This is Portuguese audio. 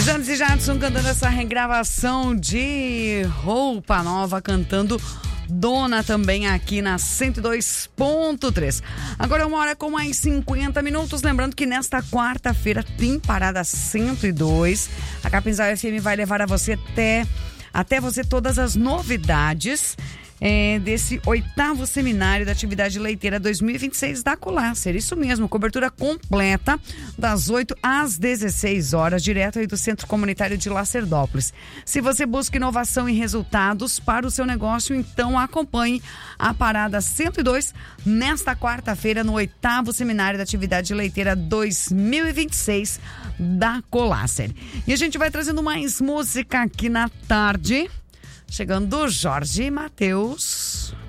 Santos e Jadson cantando essa regravação de Roupa Nova, cantando Dona também aqui na 102.3. Agora 1h com mais 50 minutos. Lembrando que nesta quarta-feira tem Parada 102. A Capinzal FM vai levar a você até você todas as novidades desse 8º seminário da atividade leiteira 2026 da Colácer. Isso mesmo, cobertura completa das 8 às 16 horas, direto aí do Centro Comunitário de Lacerdópolis. Se você busca inovação e resultados para o seu negócio, então acompanhe a Parada 102 nesta quarta-feira no 8º seminário da atividade leiteira 2026 da Colácer. E a gente vai trazendo mais música aqui na tarde. Chegando Jorge Mateus.